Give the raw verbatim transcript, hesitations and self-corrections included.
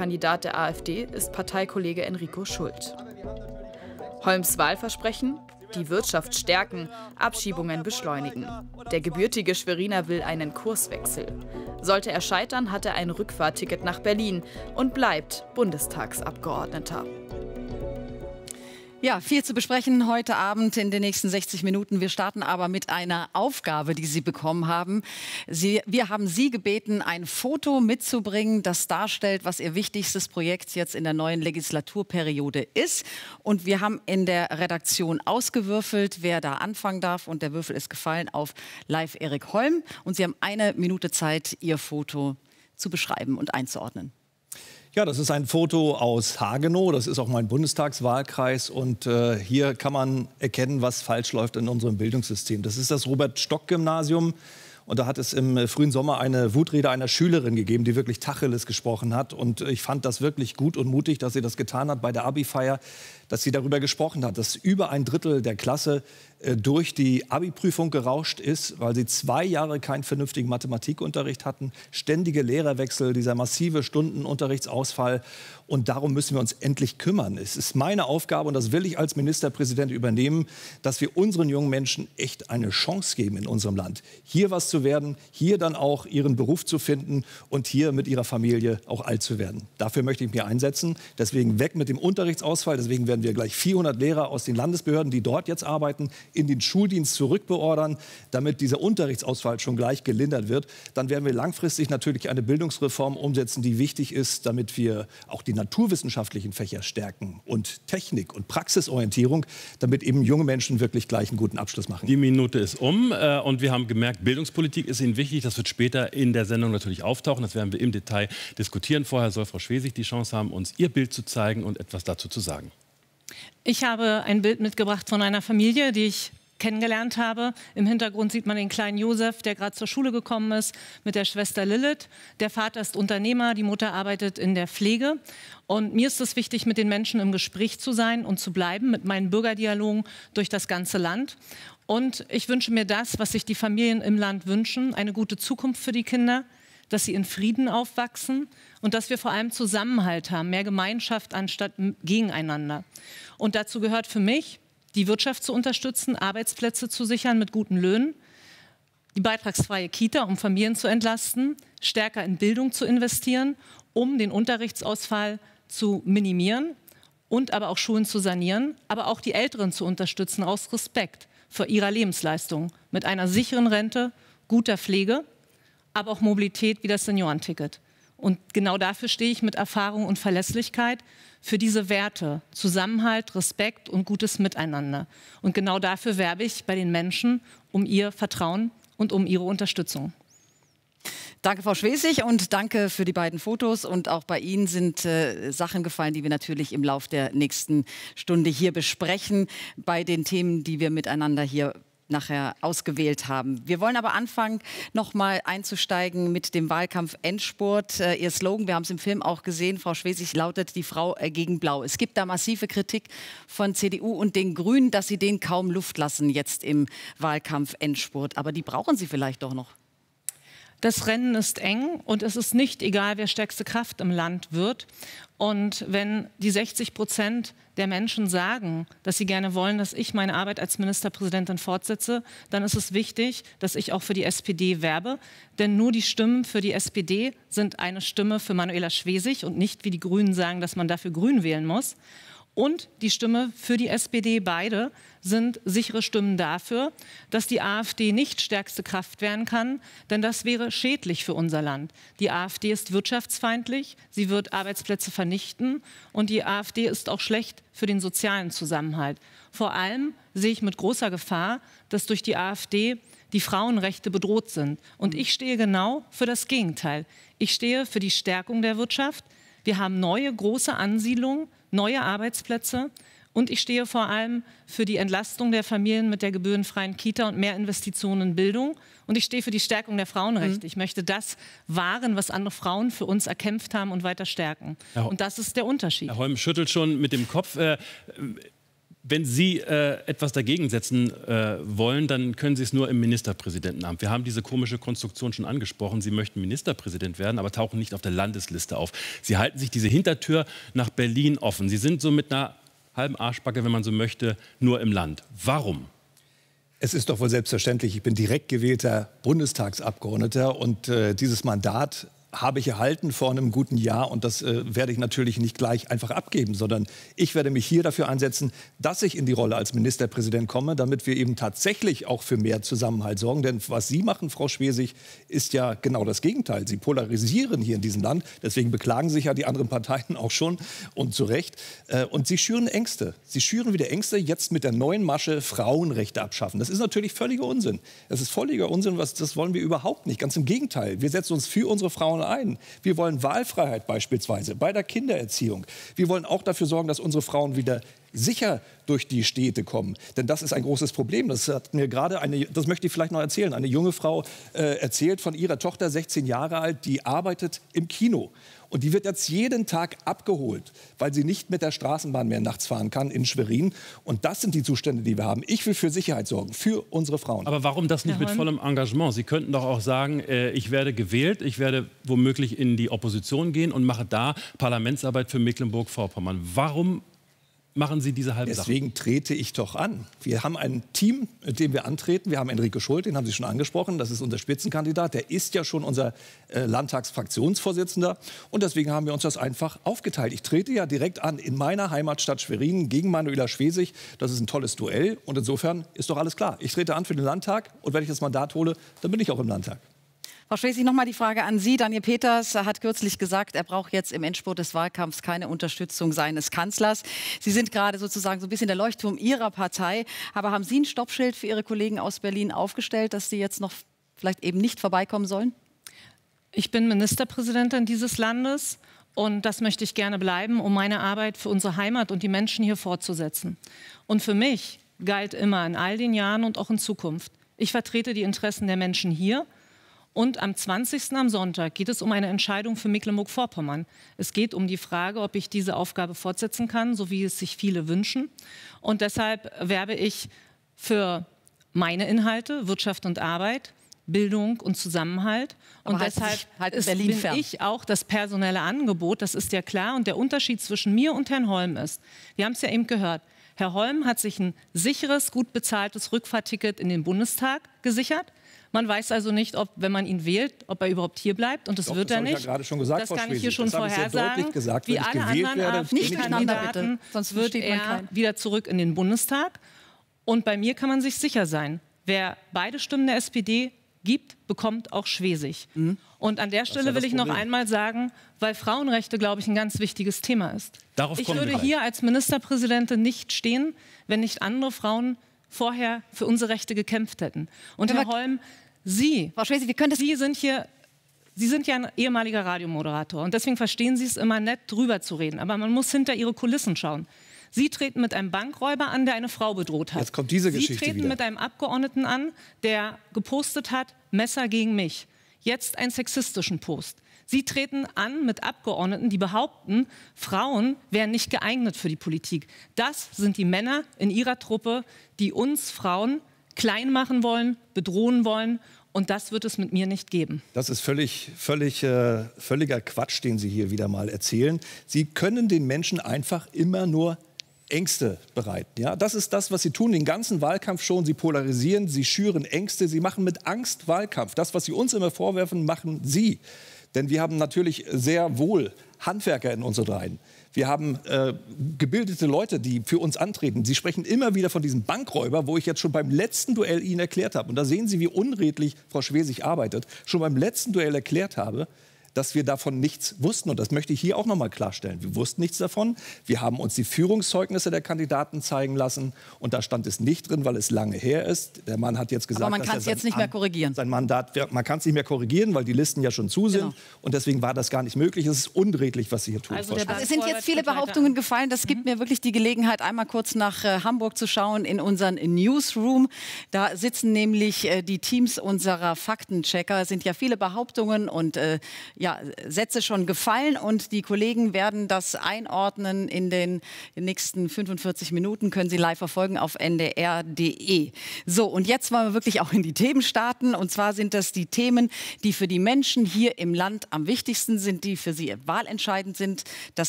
Kanzlerkandidat der AfD ist Parteikollege Enrico Schult. Holms Wahlversprechen? Die Wirtschaft stärken, Abschiebungen beschleunigen. Der gebürtige Schweriner will einen Kurswechsel. Sollte er scheitern, hat er ein Rückfahrticket nach Berlin und bleibt Bundestagsabgeordneter. Ja, viel zu besprechen heute Abend in den nächsten sechzig Minuten. Wir starten aber mit einer Aufgabe, die Sie bekommen haben. Sie, wir haben Sie gebeten, ein Foto mitzubringen, das darstellt, was Ihr wichtigstes Projekt jetzt in der neuen Legislaturperiode ist. Und wir haben in der Redaktion ausgewürfelt, wer da anfangen darf. Und der Würfel ist gefallen auf Live Erik Holm. Und Sie haben eine Minute Zeit, Ihr Foto zu beschreiben und einzuordnen. Ja, das ist ein Foto aus Hagenow. Das ist auch mein Bundestagswahlkreis. Und äh, hier kann man erkennen, was falsch läuft in unserem Bildungssystem. Das ist das Robert-Stock-Gymnasium. Und da hat es im frühen Sommer eine Wutrede einer Schülerin gegeben, die wirklich Tacheles gesprochen hat. Und ich fand das wirklich gut und mutig, dass sie das getan hat bei der Abi-Feier, dass sie darüber gesprochen hat, dass über ein Drittel der Klasse äh, durch die Abi-Prüfung gerauscht ist, weil sie zwei Jahre keinen vernünftigen Mathematikunterricht hatten, ständige Lehrerwechsel, dieser massive Stundenunterrichtsausfall. Und darum müssen wir uns endlich kümmern. Es ist meine Aufgabe, und das will ich als Ministerpräsident übernehmen, dass wir unseren jungen Menschen echt eine Chance geben in unserem Land, hier was zu werden, hier dann auch ihren Beruf zu finden und hier mit ihrer Familie auch alt zu werden. Dafür möchte ich mich einsetzen. Deswegen weg mit dem Unterrichtsausfall. Deswegen werden wir gleich vierhundert Lehrer aus den Landesbehörden, die dort jetzt arbeiten, in den Schuldienst zurückbeordern, damit dieser Unterrichtsausfall schon gleich gelindert wird. Dann werden wir langfristig natürlich eine Bildungsreform umsetzen, die wichtig ist, damit wir auch die naturwissenschaftlichen Fächer stärken und Technik und Praxisorientierung, damit eben junge Menschen wirklich gleich einen guten Abschluss machen. Die Minute ist um äh, und wir haben gemerkt, Bildungspolitik ist Ihnen wichtig. Das wird später in der Sendung natürlich auftauchen. Das werden wir im Detail diskutieren. Vorher soll Frau Schwesig die Chance haben, uns ihr Bild zu zeigen und etwas dazu zu sagen. Ich habe ein Bild mitgebracht von einer Familie, die ich kennengelernt habe. Im Hintergrund sieht man den kleinen Josef, der gerade zur Schule gekommen ist, mit der Schwester Lilith. Der Vater ist Unternehmer, die Mutter arbeitet in der Pflege. Und mir ist es wichtig, mit den Menschen im Gespräch zu sein und zu bleiben, mit meinen Bürgerdialogen durch das ganze Land. Und ich wünsche mir das, was sich die Familien im Land wünschen, eine gute Zukunft für die Kinder, dass sie in Frieden aufwachsen und dass wir vor allem Zusammenhalt haben, mehr Gemeinschaft anstatt gegeneinander. Und dazu gehört für mich, die Wirtschaft zu unterstützen, Arbeitsplätze zu sichern mit guten Löhnen, die beitragsfreie Kita, um Familien zu entlasten, stärker in Bildung zu investieren, um den Unterrichtsausfall zu minimieren und aber auch Schulen zu sanieren, aber auch die Älteren zu unterstützen aus Respekt vor ihrer Lebensleistung mit einer sicheren Rente, guter Pflege, aber auch Mobilität wie das Seniorenticket. Und genau dafür stehe ich mit Erfahrung und Verlässlichkeit für diese Werte, Zusammenhalt, Respekt und gutes Miteinander. Und genau dafür werbe ich bei den Menschen um ihr Vertrauen und um ihre Unterstützung. Danke, Frau Schwesig, und danke für die beiden Fotos. Und auch bei Ihnen sind äh, Sachen gefallen, die wir natürlich im Lauf der nächsten Stunde hier besprechen, bei den Themen, die wir miteinander hier nachher ausgewählt haben. Wir wollen aber anfangen, noch mal einzusteigen mit dem Wahlkampf-Endspurt. Äh, Ihr Slogan, wir haben es im Film auch gesehen, Frau Schwesig, lautet die Frau äh, gegen Blau. Es gibt da massive Kritik von C D U und den Grünen, dass sie denen kaum Luft lassen jetzt im Wahlkampf-Endspurt. Aber die brauchen sie vielleicht doch noch. Das Rennen ist eng und es ist nicht egal, wer stärkste Kraft im Land wird. Und wenn die sechzig Prozent der Menschen sagen, dass sie gerne wollen, dass ich meine Arbeit als Ministerpräsidentin fortsetze, dann ist es wichtig, dass ich auch für die S P D werbe. Denn nur die Stimmen für die S P D sind eine Stimme für Manuela Schwesig und nicht, wie die Grünen sagen, dass man dafür Grün wählen muss. Und die Stimme für die S P D, beide, sind sichere Stimmen dafür, dass die AfD nicht stärkste Kraft werden kann, denn das wäre schädlich für unser Land. Die AfD ist wirtschaftsfeindlich, sie wird Arbeitsplätze vernichten und die AfD ist auch schlecht für den sozialen Zusammenhalt. Vor allem sehe ich mit großer Gefahr, dass durch die AfD die Frauenrechte bedroht sind. Und ich stehe genau für das Gegenteil. Ich stehe für die Stärkung der Wirtschaft. Wir haben neue große Ansiedlungen, neue Arbeitsplätze und ich stehe vor allem für die Entlastung der Familien mit der gebührenfreien Kita und mehr Investitionen in Bildung. Und ich stehe für die Stärkung der Frauenrechte. Mhm. Ich möchte das wahren, was andere Frauen für uns erkämpft haben und weiter stärken. Und das ist der Unterschied. Herr Holm schüttelt schon mit dem Kopf. Äh, Wenn Sie äh, etwas dagegen setzen äh, wollen, dann können Sie es nur im Ministerpräsidentenamt. Wir haben diese komische Konstruktion schon angesprochen. Sie möchten Ministerpräsident werden, aber tauchen nicht auf der Landesliste auf. Sie halten sich diese Hintertür nach Berlin offen. Sie sind so mit einer halben Arschbacke, wenn man so möchte, nur im Land. Warum? Es ist doch wohl selbstverständlich, ich bin direkt gewählter Bundestagsabgeordneter und äh, dieses Mandat habe ich erhalten vor einem guten Jahr und das äh, werde ich natürlich nicht gleich einfach abgeben, sondern ich werde mich hier dafür einsetzen, dass ich in die Rolle als Ministerpräsident komme, damit wir eben tatsächlich auch für mehr Zusammenhalt sorgen. Denn was Sie machen, Frau Schwesig, ist ja genau das Gegenteil. Sie polarisieren hier in diesem Land, deswegen beklagen sich ja die anderen Parteien auch schon und zu Recht. Äh, und Sie schüren Ängste. Sie schüren wieder Ängste, jetzt mit der neuen Masche Frauenrechte abschaffen. Das ist natürlich völliger Unsinn. Das ist völliger Unsinn, was, das wollen wir überhaupt nicht. Ganz im Gegenteil, wir setzen uns für unsere Frauen ein. Wir wollen Wahlfreiheit beispielsweise bei der Kindererziehung. Wir wollen auch dafür sorgen, dass unsere Frauen wieder sicher durch die Städte kommen. Denn das ist ein großes Problem. Das hat mir gerade eine, das möchte ich vielleicht noch erzählen, eine junge Frau äh, erzählt von ihrer Tochter, sechzehn Jahre alt, die arbeitet im Kino. Und die wird jetzt jeden Tag abgeholt, weil sie nicht mit der Straßenbahn mehr nachts fahren kann in Schwerin. Und das sind die Zustände, die wir haben. Ich will für Sicherheit sorgen, für unsere Frauen. Aber warum das nicht mit vollem Engagement? Sie könnten doch auch sagen, äh, ich werde gewählt, ich werde womöglich in die Opposition gehen und mache da Parlamentsarbeit für Mecklenburg-Vorpommern. Warum machen Sie diese halben Sachen? Deswegen trete ich doch an. Wir haben ein Team, mit dem wir antreten. Wir haben Enrico Schult, den haben Sie schon angesprochen. Das ist unser Spitzenkandidat. Der ist ja schon unser äh, Landtagsfraktionsvorsitzender. Und deswegen haben wir uns das einfach aufgeteilt. Ich trete ja direkt an in meiner Heimatstadt Schwerin gegen Manuela Schwesig. Das ist ein tolles Duell. Und insofern ist doch alles klar. Ich trete an für den Landtag. Und wenn ich das Mandat hole, dann bin ich auch im Landtag. Frau Schwesig, noch mal die Frage an Sie. Daniel Peters hat kürzlich gesagt, er braucht jetzt im Endspurt des Wahlkampfs keine Unterstützung seines Kanzlers. Sie sind gerade sozusagen so ein bisschen der Leuchtturm Ihrer Partei. Aber haben Sie ein Stoppschild für Ihre Kollegen aus Berlin aufgestellt, dass sie jetzt noch vielleicht eben nicht vorbeikommen sollen? Ich bin Ministerpräsidentin dieses Landes und das möchte ich gerne bleiben, um meine Arbeit für unsere Heimat und die Menschen hier fortzusetzen. Und für mich galt immer in all den Jahren und auch in Zukunft, ich vertrete die Interessen der Menschen hier. Und am zwanzigsten am Sonntag geht es um eine Entscheidung für Mecklenburg-Vorpommern. Es geht um die Frage, ob ich diese Aufgabe fortsetzen kann, so wie es sich viele wünschen. Und deshalb werbe ich für meine Inhalte, Wirtschaft und Arbeit, Bildung und Zusammenhalt. Und Aber deshalb halt ist, Berlin bin fern. ich auch das personelle Angebot, das ist ja klar. Und der Unterschied zwischen mir und Herrn Holm ist, wir haben es ja eben gehört, Herr Holm hat sich ein sicheres, gut bezahltes Rückfahrticket in den Bundestag gesichert. Man weiß also nicht, ob, wenn man ihn wählt, ob er überhaupt hier bleibt. Und das Doch, wird das er habe ich nicht. ja gerade schon gesagt, das Frau kann ich Schwesig. hier schon Das habe ich sehr vorhersagen. deutlich gesagt. Wie Wenn ich alle gewählt anderen werde, AfD nicht miteinander, Kandidaten bitte. Sonst wird versteht man er keinen. wieder zurück in den Bundestag. Und bei mir kann man sich sicher sein, wer beide Stimmen der S P D gibt, bekommt auch Schwesig. Mhm. Und an der Stelle ja will das ich noch Problem. einmal sagen, weil Frauenrechte, glaube ich, ein ganz wichtiges Thema ist. Darauf ich kommen wir würde gleich. hier als Ministerpräsidentin nicht stehen, wenn nicht andere Frauen vorher für unsere Rechte gekämpft hätten. Und Können Herr wir- Holm, Sie, Frau Schwesig, wir können das Sie sind hier, Sie sind ja ein ehemaliger Radiomoderator und deswegen verstehen Sie es immer nett, drüber zu reden. Aber man muss hinter Ihre Kulissen schauen. Sie treten mit einem Bankräuber an, der eine Frau bedroht hat. Jetzt kommt diese Sie Geschichte treten wieder. mit einem Abgeordneten an, der gepostet hat, Messer gegen mich. Jetzt einen sexistischen Post. Sie treten an mit Abgeordneten, die behaupten, Frauen wären nicht geeignet für die Politik. Das sind die Männer in Ihrer Truppe, die uns Frauen klein machen wollen, bedrohen wollen. Und das wird es mit mir nicht geben. Das ist völlig, völlig, äh, völliger Quatsch, den Sie hier wieder mal erzählen. Sie können den Menschen einfach immer nur Ängste bereiten. Ja? Das ist das, was Sie tun, den ganzen Wahlkampf schon. Sie polarisieren, Sie schüren Ängste, Sie machen mit Angst Wahlkampf. Das, was Sie uns immer vorwerfen, machen Sie. Denn wir haben natürlich sehr wohl Handwerker in unseren Reihen. Wir haben äh, gebildete Leute, die für uns antreten. Sie sprechen immer wieder von diesem Bankräuber, wo ich jetzt schon beim letzten Duell Ihnen erklärt habe. Und da sehen Sie, wie unredlich Frau Schwesig arbeitet. Schon beim letzten Duell erklärt habe, dass wir davon nichts wussten. Und das möchte ich hier auch noch mal klarstellen. Wir wussten nichts davon. Wir haben uns die Führungszeugnisse der Kandidaten zeigen lassen. Und da stand es nicht drin, weil es lange her ist. Der Mann hat jetzt gesagt, Aber man dass kann er es sein jetzt nicht mehr An- korrigieren. Sein Mandat, man kann es nicht mehr korrigieren, weil die Listen ja schon zu sind. Genau. Und deswegen war das gar nicht möglich. Es ist unredlich, was Sie hier tun. Also Frau der Schwesig. Es sind jetzt viele Behauptungen gefallen. Das gibt mir wirklich die Gelegenheit, einmal kurz nach äh, Hamburg zu schauen in unseren Newsroom. Da sitzen nämlich äh, die Teams unserer Faktenchecker. Es sind ja viele Behauptungen und äh, ja, Sätze schon gefallen und die Kollegen werden das einordnen in den nächsten fünfundvierzig Minuten. Können Sie live verfolgen auf N D R punkt D E. So, und jetzt wollen wir wirklich auch in die Themen starten. Und zwar sind das die Themen, die für die Menschen hier im Land am wichtigsten sind, die für sie wahlentscheidend sind. Das